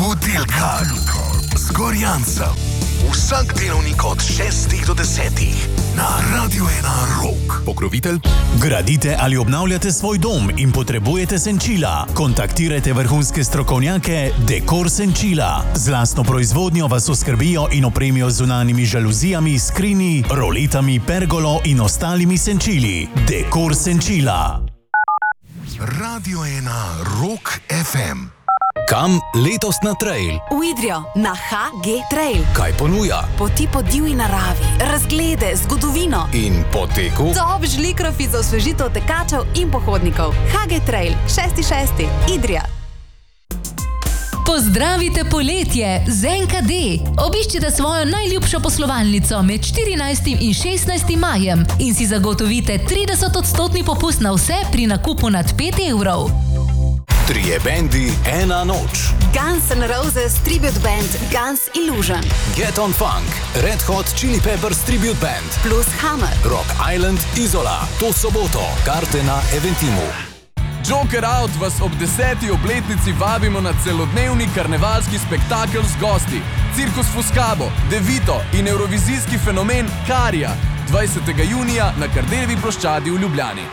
Budilka z Gorjancem. Vsak delovnik od 6 do 10 na Radio 1 Rock. Pokrovitelj? Gradite ali obnavljate svoj dom in potrebujete senčila? Kontaktirajte vrhunske strokovnjake Dekor Senčila. Z lastno proizvodnjo vas oskrbijo in opremijo z zunanjimi žaluzijami, skrini, roletami, pergolo in ostalimi senčili. Dekor Senčila. Radio 1 Rock FM. Kam letos na trail? V Idrijo, na HG Trail. Kaj ponuja? Poti po divji naravi, razglede, zgodovino. In po teku? Top žlikrofi za osvežitev tekačev in pohodnikov. HG Trail, 6.6. Idrija. Pozdravite poletje z NKD. Obiščite svojo najljubšo poslovalnico med 14. in 16. majem in si zagotovite 30% popust na vse pri nakupu nad 5 evrov. 3 bendi, 1 noč. Guns N' Roses tribute band Guns Illusion. Get on Funk, Red Hot Chili Peppers tribute band. Plus Hammer. Rock Island, Izola. To soboto. Karte na Eventimu. Joker Out vas ob 10. obletnici vabimo na celodnevni karnevalski spektakel z gosti. Cirkus Fuscabo, Devito in evrovizijski fenomen Karija. 20. junija na Kardeljevi ploščadi v Ljubljani.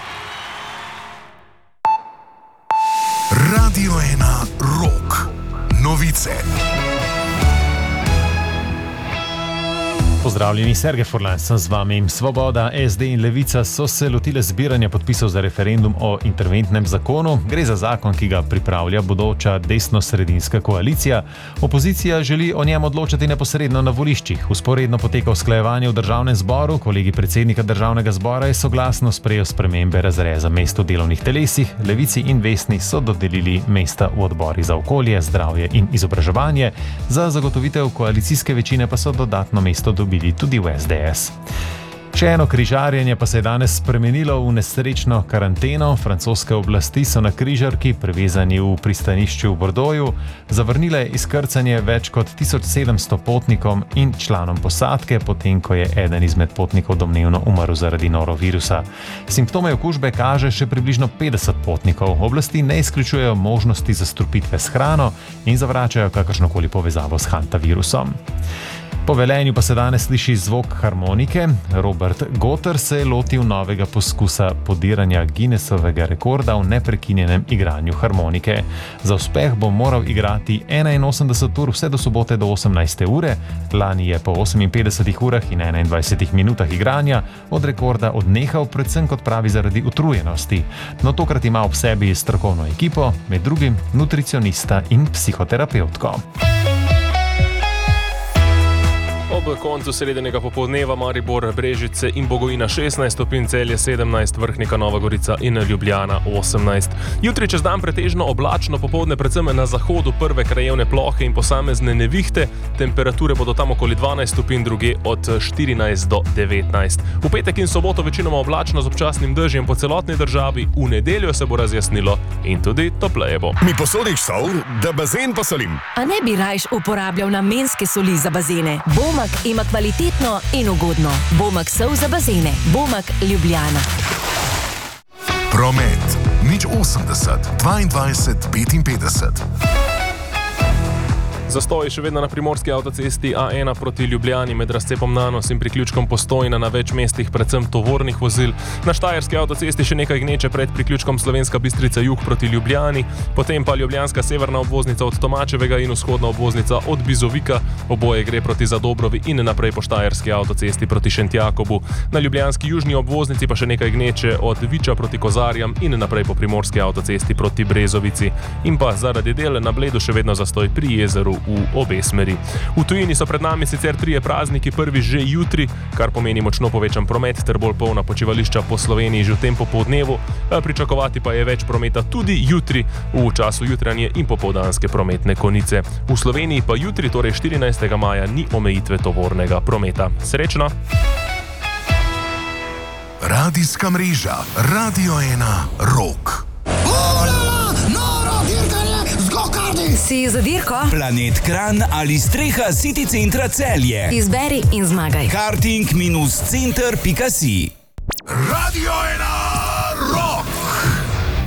Radio 1 Rock. Novice. Pozdravljeni, Sergej Furlan sem z vami. Svoboda, SD in Levica so se lotile zbiranja podpisov za referendum o interventnem zakonu. Gre za zakon, ki ga pripravlja bodoča desno-sredinska koalicija. Opozicija želi o njem odločati neposredno na voliščih. Vzporedno poteka usklajevanje v državnem zboru. Kolegi predsednika državnega zbora je soglasno sprejel spremembe razreza mest v delovnih telesih. Levici in Vesni so dodelili mesta v odbori za okolje, zdravje in izobraževanje. Za zagotovitev koalicijske večine pa so dodatno mesto dobili tudi v SDS. Še eno križarjenje pa se je danes spremenilo v nesrečno karanteno. Francoske oblasti so na križarki, prevezani v pristanišču v Bordeauxu, zavrnile izkrcanje več kot 1700 potnikom in članom posadke, potem ko je eden izmed potnikov domnevno umrl zaradi norovirusa. Simptome okužbe kaže še približno 50 potnikov. Oblasti ne izključujejo možnosti zastrupitve s hrano in zavračajo kakršnokoli povezavo s hantavirusom. Po Velenju pa se danes sliši zvok harmonike. Robert Gotter se je lotil novega poskusa podiranja Guinnessovega rekorda v neprekinjenem igranju harmonike. Za uspeh bo moral igrati 81 ur vse do sobote do 18. ure. Lani je po 58 urah in 21 minutah igranja od rekorda odnehal, predvsem kot pravi zaradi utrujenosti. No, tokrat ima ob sebi strokovno ekipo, med drugim nutricionista in psihoterapevtko. Ob koncu srednjega popoldneva Maribor, Brežice in Bogojina 16 stopinj, Celje 17, Vrhnika, Nova Gorica in Ljubljana 18. Jutri čez dan pretežno oblačno, popoldne predvsem na zahodu prve krajevne plohe in posamezne nevihte. Temperature bodo tam okoli 12 stopinj, druge od 14 do 19. V petek in soboto večinoma oblačno z občasnim dežjem po celotni državi, v nedeljo se bo razjasnilo in tudi topleje bo. Mi posodiš sol, da bazen posolim. A ne bi rajš uporabljal namenske soli za bazene? Bomak ima kvalitetno in ugodno. Bomak sol za bazene. Bomak Ljubljana. Promet. 080 22 55. Zastoj še vedno na primorski avtocesti A1 proti Ljubljani med razcepom Nanos in priključkom Postojna na več mestih, predvsem tovornih vozil. Na štajerski avtocesti še nekaj gneče pred priključkom Slovenska Bistrica jug proti Ljubljani, potem pa ljubljanska severna obvoznica od Tomačevega in vzhodna obvoznica od Bizovika. Oboje gre proti Zadobrovi in naprej po štajerski avtocesti proti Šentjakobu. Na ljubljanski južni obvoznici pa še nekaj gneče od Viča proti Kozarjam in naprej po primorski avtocesti proti Brezovici. In pa zaradi del na Bledu še vedno zastoj pri jezeru v obe smeri. V tujini so pred nami sicer 3 prazniki, prvi že jutri, kar pomeni močno povečan promet ter bolj polna počivališča po Sloveniji že v tem popoldnevu. Pričakovati pa je več prometa tudi jutri v času jutranje in popoldanske prometne konice. V Sloveniji pa jutri, torej 14. maja, ni omejitve tovornega prometa. Srečno! Radijska mreža Radio 1 Rock. Si za dirko? Planet Kranj ali streha City centra Celje. Izberi in zmagaj. Karting-center.si. Radio 1